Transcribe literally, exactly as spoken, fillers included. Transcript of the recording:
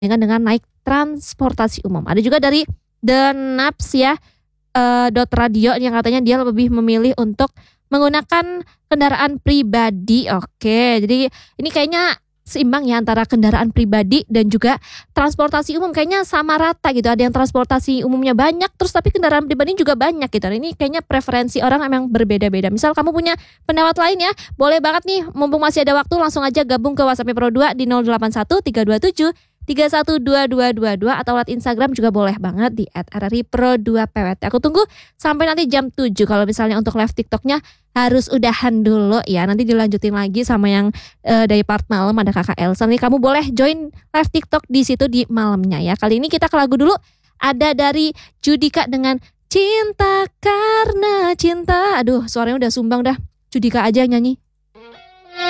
dengan dengan naik transportasi umum. Ada juga dari The Naps ya, eee, dot radio yang katanya dia lebih memilih untuk menggunakan kendaraan pribadi. Oke, jadi ini kayaknya seimbang ya antara kendaraan pribadi dan juga transportasi umum, kayaknya sama rata gitu. Ada yang transportasi umumnya banyak, terus tapi kendaraan pribadi juga banyak gitu. Ini kayaknya preferensi orang emang berbeda-beda. Misal kamu punya pendapat lain ya, boleh banget nih mumpung masih ada waktu langsung aja gabung ke WhatsApp Pro dua di nol delapan satu tiga dua tujuh tiga satu dua dua dua dua atau lewat Instagram juga boleh banget di et r r i pro dua p w t. Aku tunggu sampai nanti jam tujuh. Kalau misalnya untuk live TikToknya harus udahan dulu ya. Nanti dilanjutin lagi sama yang uh, dari part malam ada Kakak Elsa. Nih kamu boleh join live TikTok di situ di malamnya ya. Kali ini kita ke lagu dulu. Ada dari Judika dengan Cinta Karena Cinta. Aduh, suaranya udah sumbang dah. Judika aja yang nyanyi.